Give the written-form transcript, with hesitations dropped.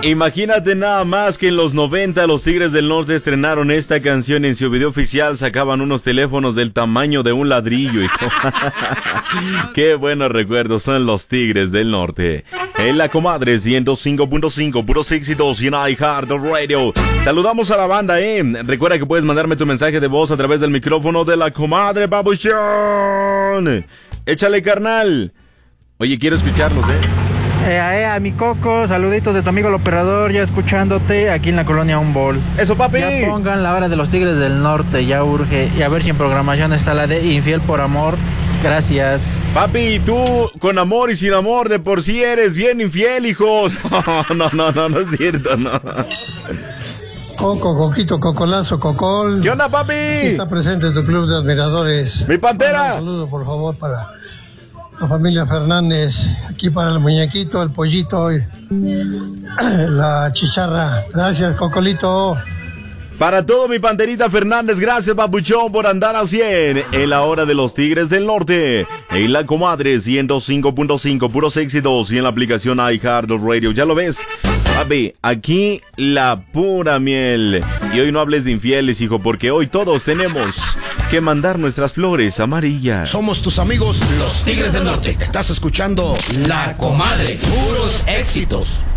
Imagínate nada más que en los 90 los Tigres del Norte estrenaron esta canción. En su video oficial sacaban unos teléfonos del tamaño de un ladrillo, hijo. Qué buenos recuerdos son los Tigres del Norte. En La Comadre 105.5, puros éxitos y en iHeartRadio. Saludamos a la banda, Recuerda que puedes mandarme tu mensaje de voz a través del micrófono de La Comadre, papuchón. Échale, carnal. Oye, quiero escucharlos, Mi Coco, saluditos de tu amigo el operador, ya escuchándote aquí en la colonia Humboldt. Eso, papi. Ya pongan la hora de los Tigres del Norte, ya urge. Y a ver si en programación está la de Infiel por Amor. Gracias. Papi, tú con amor y sin amor de por sí eres bien infiel, hijo. No es cierto, no. Coco, Coquito, Cocolazo, Cocol. ¿Qué onda, papi? Aquí está presente tu club de admiradores. ¡Mi Pantera! Un saludo, por favor, para la familia Fernández. Aquí para el muñequito, el pollito y la chicharra. Gracias, Cocolito. Para todo, mi Panterita Fernández, gracias, papuchón, por andar al 100 en la hora de los Tigres del Norte. En La Comadre 105.5, puros éxitos, y en la aplicación iHeartRadio. Ya lo ves, papi, aquí la pura miel. Y hoy no hables de infieles, hijo, porque hoy todos tenemos que mandar nuestras flores amarillas. Somos tus amigos, los Tigres del Norte. Estás escuchando La Comadre, puros éxitos.